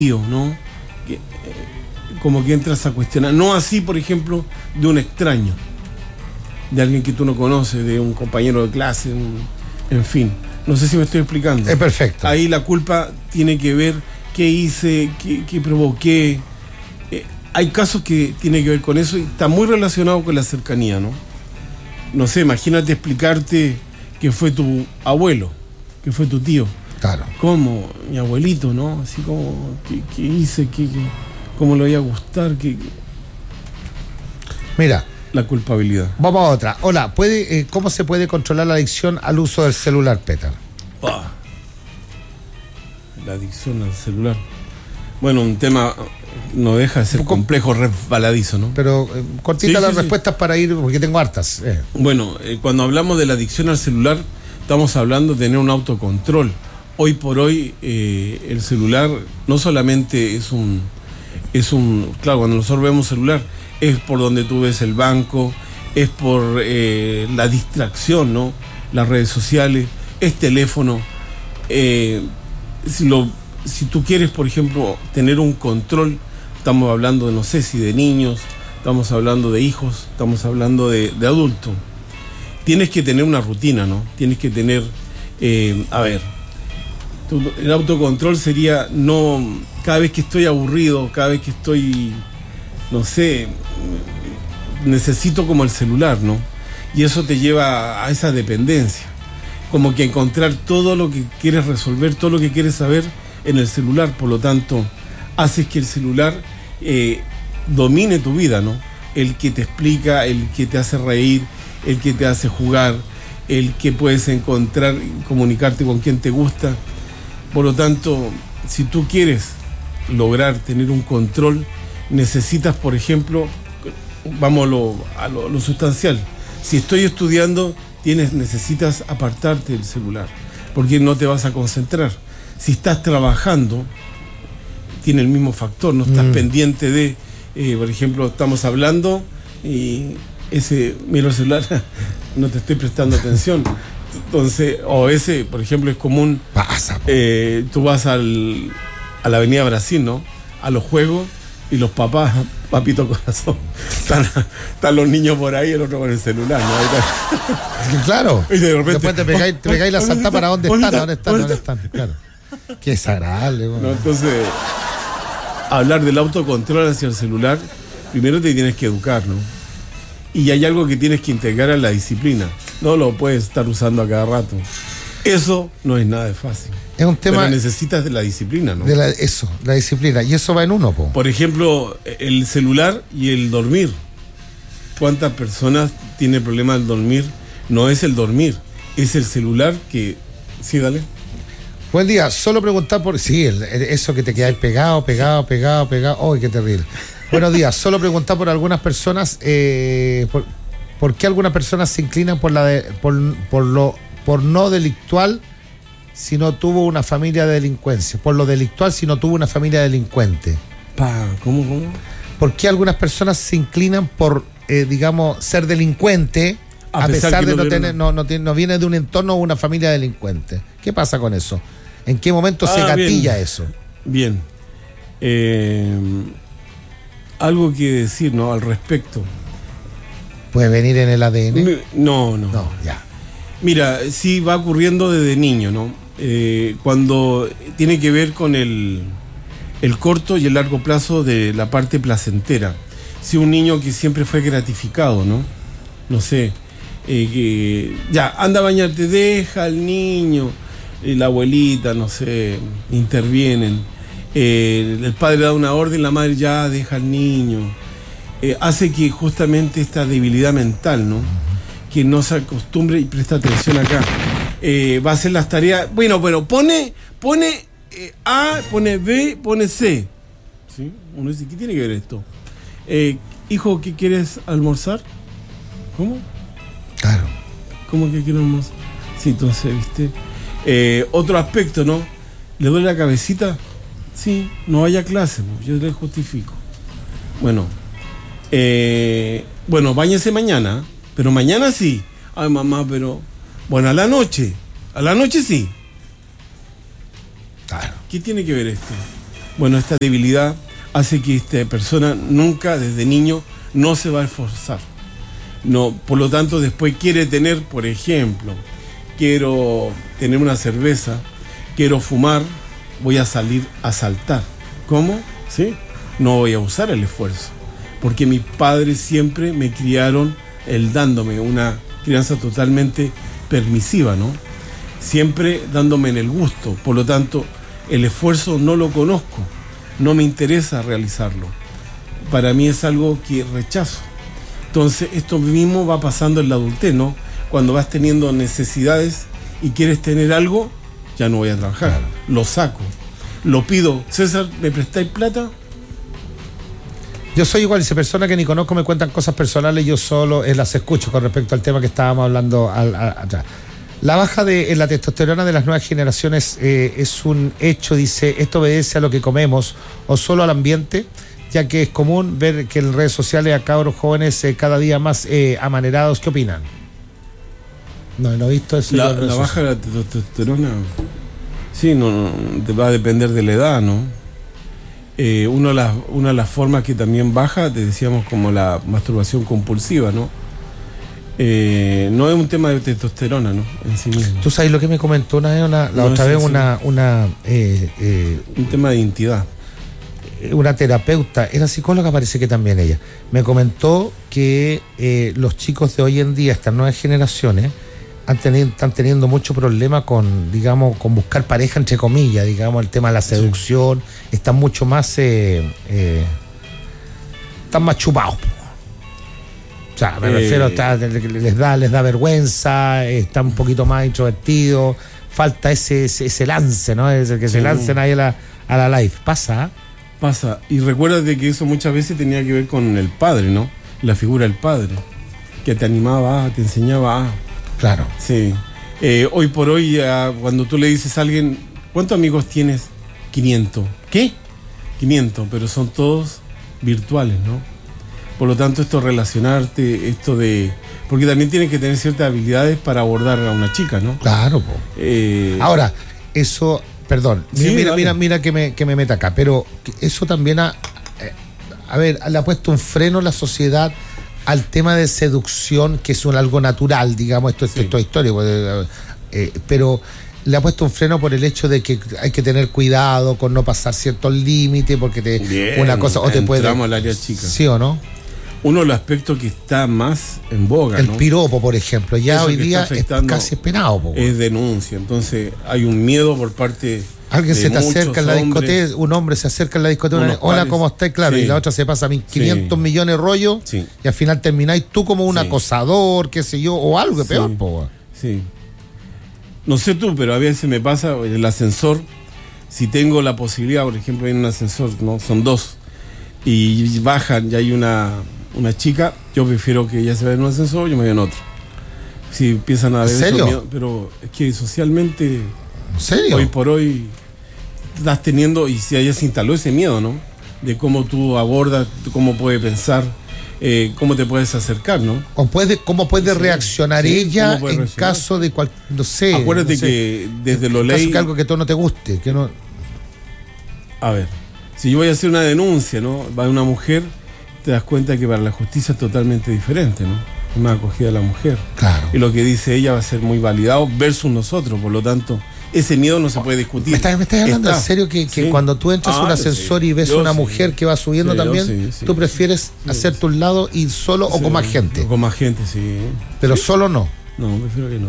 ¿no? Que, como que entras a cuestionar. No así, por ejemplo, de un extraño, de alguien que tú no conoces, de un compañero de clase, en fin. No sé si me estoy explicando. Es perfecto. Ahí la culpa tiene que ver qué hice, qué provoqué. Hay casos que tienen que ver con eso y está muy relacionado con la cercanía, ¿no? No sé, imagínate explicarte que fue tu abuelo, que fue tu tío. Claro. ¿Cómo? Mi abuelito, ¿no? Así como, ¿qué hice? ¿Cómo le voy a gustar? Mira. La culpabilidad. Vamos a otra. Hola, ¿cómo se puede controlar la adicción al uso del celular, Peter? La adicción al celular. Bueno, un tema no deja de ser complejo, resbaladizo, ¿no? Pero cortita las respuestas para ir, porque tengo hartas. Bueno, cuando hablamos de la adicción al celular, estamos hablando de tener un autocontrol. Hoy por hoy, el celular no solamente es un... Claro, cuando nosotros vemos celular, es por donde tú ves el banco, es por la distracción, ¿no? Las redes sociales, es teléfono. Si tú quieres, por ejemplo, tener un control, estamos hablando de, no sé si de niños, estamos hablando de hijos, estamos hablando de adultos. Tienes que tener una rutina, ¿no? Tienes que tener, el autocontrol sería no, cada vez que estoy aburrido, cada vez que estoy, no sé, necesito como el celular, ¿no? Y eso te lleva a esa dependencia, como que encontrar todo lo que quieres resolver, todo lo que quieres saber en el celular. Por lo tanto, haces que el celular domine tu vida, ¿no? El que te explica, el que te hace reír, el que te hace jugar, el que puedes encontrar y comunicarte con quien te gusta. Por lo tanto, si tú quieres lograr tener un control, necesitas, por ejemplo, vamos a lo sustancial. Si estoy estudiando, necesitas apartarte del celular, porque no te vas a concentrar. Si estás trabajando, tiene el mismo factor, no estás pendiente de, por ejemplo, estamos hablando y miro el celular, no te estoy prestando atención. Entonces, por ejemplo, es común. Tú vas a la Avenida Brasil, ¿no? A los juegos y los papás, papito corazón, están los niños por ahí, el otro con el celular, ¿no? Claro. Y de repente, después te pegáis la salta para dónde están. Claro. Qué desagradable. Bueno. No, entonces, hablar del autocontrol hacia el celular, primero te tienes que educar, ¿no? Y hay algo que tienes que integrar a la disciplina. No lo puedes estar usando a cada rato. Eso no es nada de fácil. Es un tema. Pero necesitas de la disciplina, ¿no? La disciplina. Y eso va en uno, po. Por ejemplo, el celular y el dormir. ¿Cuántas personas tienen problemas al dormir? No es el dormir, es el celular que... Sí, dale. Buen día. Solo preguntar por... Sí, eso que te quedáis pegado. ¡Ay, qué terrible! Buenos días. Solo preguntar por algunas personas... ¿Por qué algunas personas se inclinan por no delictual si no tuvo una familia de delincuencia? Por lo delictual si no tuvo una familia delincuente. ¿Cómo? ¿Por qué algunas personas se inclinan por, ser delincuente a pesar de no viene de un entorno o una familia delincuente? ¿Qué pasa con eso? ¿En qué momento se gatilla eso? Bien. Algo que decir, ¿no? Al respecto. ¿Puede venir en el ADN? No, ya. Mira, sí va ocurriendo desde niño, ¿no? Cuando tiene que ver con el corto y el largo plazo de la parte placentera. Si un niño que siempre fue gratificado, ¿no? No sé, ya, anda a bañarte, deja al niño, la abuelita, no sé, intervienen. El padre da una orden, la madre ya deja al niño. Hace que justamente esta debilidad mental, ¿no? Que no se acostumbre y presta atención acá. Va a hacer las tareas. Bueno, pone A, pone B, pone C. ¿Sí? Uno dice, ¿qué tiene que ver esto? Hijo, ¿qué quieres almorzar? ¿Cómo? Claro. ¿Cómo que quiero almorzar? Sí, entonces, ¿viste? Otro aspecto, ¿no? ¿Le duele la cabecita? Sí, no vaya a clase, yo le justifico. Bueno, báñese mañana, pero mañana sí. Ay, mamá, pero... Bueno, a la noche sí. Claro. ¿Qué tiene que ver esto? Bueno, esta debilidad hace que esta persona nunca, desde niño, no se va a esforzar. No, por lo tanto, después quiere tener, por ejemplo, quiero tener una cerveza, quiero fumar, voy a salir a saltar. ¿Cómo? ¿Sí? No voy a usar el esfuerzo, porque mis padres siempre me criaron dándome una crianza totalmente permisiva, ¿no? Siempre dándome en el gusto. Por lo tanto, el esfuerzo no lo conozco, no me interesa realizarlo. Para mí es algo que rechazo. Entonces, esto mismo va pasando en la adultez, ¿no? Cuando vas teniendo necesidades y quieres tener algo, ya no voy a trabajar. Claro. Lo saco, lo pido. César, ¿me prestáis plata? Yo soy igual, si persona que ni conozco me cuentan cosas personales, yo solo las escucho con respecto al tema que estábamos hablando atrás. La baja en la testosterona de las nuevas generaciones es un hecho, dice, esto obedece a lo que comemos o solo al ambiente, ya que es común ver que en redes sociales a cabros jóvenes cada día más amanerados. ¿Qué opinan? No he visto eso. La baja de la testosterona, sí, no, te va a depender de la edad, ¿no? Una de las formas que también baja, te decíamos, como la masturbación compulsiva, ¿no? No es un tema de testosterona, ¿no? En sí mismo. ¿Tú sabes lo que me comentó una vez, un tema de identidad? Una terapeuta, era psicóloga, parece que también ella, me comentó que los chicos de hoy en día, estas nuevas generaciones, están teniendo mucho problema con, digamos, con buscar pareja, entre comillas, digamos, el tema de la seducción, sí. Están mucho más, están más chupados. O sea, me refiero, les da vergüenza, están un poquito más introvertidos, falta ese lance, ¿no? Es el que se lancen ahí a la live. Pasa, y recuérdate que eso muchas veces tenía que ver con el padre, ¿no? La figura del padre, que te animaba, te enseñaba. Claro. Sí. Hoy por hoy, cuando tú le dices a alguien, ¿cuántos amigos tienes? 500. ¿Qué? 500, pero son todos virtuales, ¿no? Por lo tanto, esto relacionarte, porque también tienes que tener ciertas habilidades para abordar a una chica, ¿no? Claro. Ahora, eso, perdón, sí, mira que me meta acá, pero eso también le ha puesto un freno a la sociedad al tema de seducción, que es algo natural, digamos, esto es toda historia, pero le ha puesto un freno por el hecho de que hay que tener cuidado con no pasar ciertos límites, porque una cosa o te puede... Entramos al área chica. ¿Sí o no? Uno de los aspectos que está más en boga, el piropo, por ejemplo, ya eso hoy día es casi esperado. Es denuncia, entonces hay un miedo por parte... Alguien se te acerca en la discoteca, un hombre se acerca en la discoteca, hola, ¿cómo estás? Claro, sí. Y la otra se pasa 500 millones de rollos, sí. Y al final termináis tú como un acosador, qué sé yo, o algo peor, Sí. No sé tú, pero a veces me pasa el ascensor, si tengo la posibilidad, por ejemplo, en un ascensor, ¿no? Son dos, y bajan, y hay una chica, yo prefiero que ella se vaya en un ascensor, yo me voy en otro. Si empiezan a ver eso, miedo, pero es que socialmente, ¿en serio? Hoy por hoy estás teniendo, y si ella se instaló ese miedo, ¿no? De cómo tú abordas, cómo puede pensar, cómo te puedes acercar, ¿no? O cómo puede reaccionar ella en caso de no sé. Acuérdate que desde lo ley... que algo que todo no te guste, que no... A ver, si yo voy a hacer una denuncia, ¿no? Va una mujer, te das cuenta que para la justicia es totalmente diferente, ¿no? Una acogida de la mujer. Claro. Y lo que dice ella va a ser muy validado versus nosotros, por lo tanto... Ese miedo no se puede discutir. ¿Me estás hablando en serio que cuando tú entras a un ascensor y ves una mujer que va subiendo también, tú prefieres hacerte un lado y solo o con más gente? Con más gente, sí. Pero solo no. No, prefiero que no.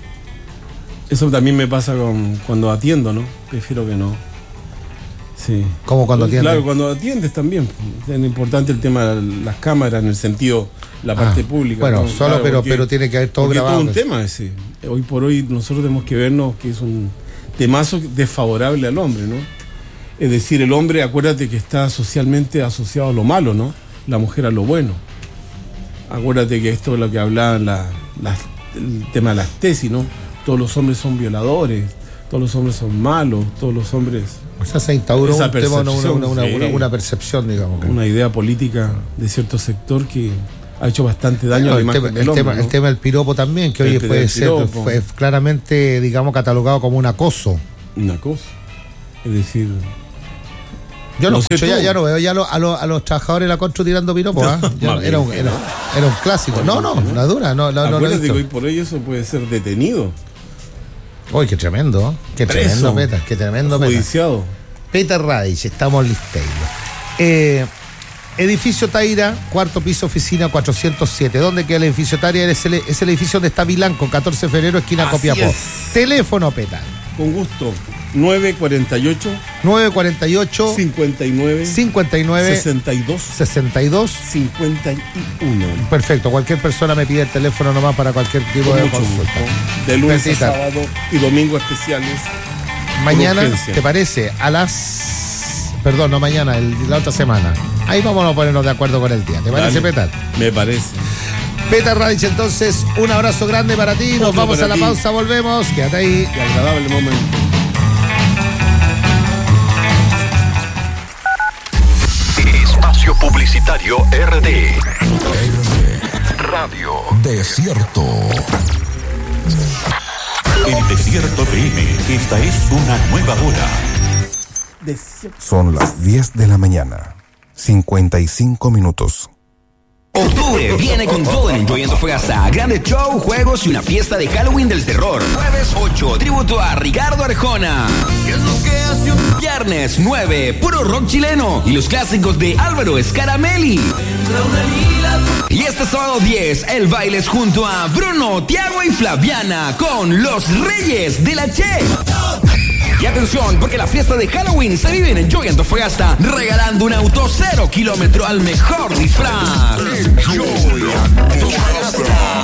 Eso también me pasa cuando atiendo, ¿no? Prefiero que no. Sí. ¿Cómo cuando atiendes? Claro, cuando atiendes también. Es importante el tema de las cámaras, en el sentido, la parte pública. Bueno, ¿no? Solo, claro, pero tiene que haber todo grabado. Es todo un tema ese. Hoy por hoy nosotros tenemos que vernos que es un temazo desfavorable al hombre, ¿no? Es decir, el hombre, acuérdate que está socialmente asociado a lo malo, ¿no? La mujer a lo bueno. Acuérdate que esto es lo que hablaban el tema de las tesis, ¿no? Todos los hombres son violadores, todos los hombres son malos, todos los hombres... O sea, se instauró una percepción, digamos. Una idea política de cierto sector que ha hecho bastante daño a la imagen del hombre, ¿no? El tema del piropo también, que hoy puede ser claramente, digamos, catalogado como un acoso. Un acoso. Es decir, Yo no escucho, ya no veo ya a los trabajadores de la constru tirando piropos, era un clásico. No es dura, no. Acuérdate que hoy por hoy eso puede ser detenido. Uy, qué tremendo, Peter, qué tremendo judiciado. Peter Radich, estamos listos. Edificio Taira, cuarto piso, oficina 407. ¿Dónde queda el edificio Taira? Es el edificio donde está Milán, con 14 de febrero, esquina Así Copiapó. es. Teléfono, Petar. Con gusto. 948 59 62 51. Perfecto, cualquier persona me pide el teléfono nomás para cualquier tipo de consulta. De lunes a sábado y domingo especiales. Mañana, ¿te parece? Perdón, no mañana, la otra semana. Ahí vamos a ponernos de acuerdo con el día. ¿Te parece, Petar? Me parece. Petar Radich, entonces, un abrazo grande para ti. Nos vamos a la pausa, volvemos. Quédate ahí. Qué agradable momento. Espacio Publicitario RD. Radio Desierto. En Desierto FM, esta es una nueva hora. Son las 10 de la mañana, 55 minutos. Octubre viene con todo en Enjoy Antofagasta. Grandes show, juegos y una fiesta de Halloween del terror. Jueves 8, tributo a Ricardo Arjona. ¿Qué es lo que hace un viernes 9? Puro rock chileno y los clásicos de Álvaro Scaramelli. Y este sábado 10, el baile es junto a Bruno, Tiago y Flaviana con Los Reyes de la Che. Y atención, porque la fiesta de Halloween se vive en Enjoy Antofagasta, regalando un auto 0 kilómetro al mejor disfraz. Enjoy Antofagasta.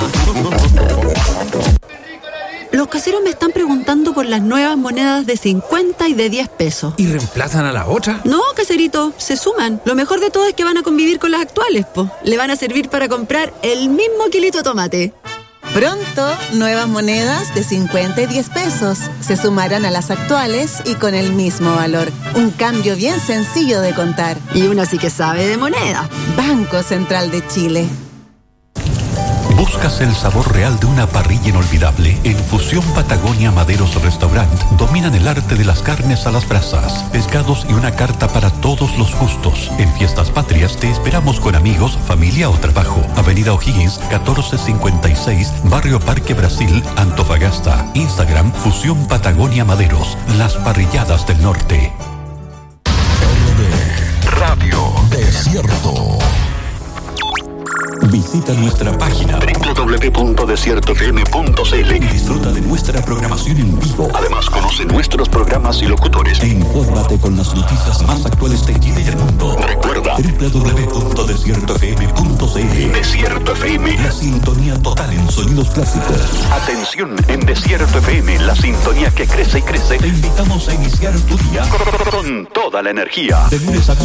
Los caseros me están preguntando por las nuevas monedas de 50 y de 10 pesos. ¿Y reemplazan a la otra? No, caserito, se suman. Lo mejor de todo es que van a convivir con las actuales, po. Le van a servir para comprar el mismo kilito de tomate. Pronto, nuevas monedas de 50 y 10 pesos. Se sumarán a las actuales y con el mismo valor. Un cambio bien sencillo de contar. Y uno sí que sabe de moneda. Banco Central de Chile. ¿Buscas el sabor real de una parrilla inolvidable? En Fusión Patagonia Maderos Restaurant dominan el arte de las carnes a las brasas, pescados y una carta para todos los gustos. En Fiestas Patrias te esperamos con amigos, familia o trabajo. Avenida O'Higgins, 1456, Barrio Parque Brasil, Antofagasta. Instagram, Fusión Patagonia Maderos, las parrilladas del norte. Radio Desierto. Visita nuestra página www.desiertofm.cl y disfruta de nuestra programación en vivo. Además, conoce nuestros programas y locutores e infórmate con las noticias más actuales de Chile y el mundo. Recuerda www.desiertofm.cl. Desierto FM, la sintonía total en sonidos clásicos. Atención, en Desierto FM, la sintonía que crece y crece. Te invitamos a iniciar tu día con toda la energía. De lunes a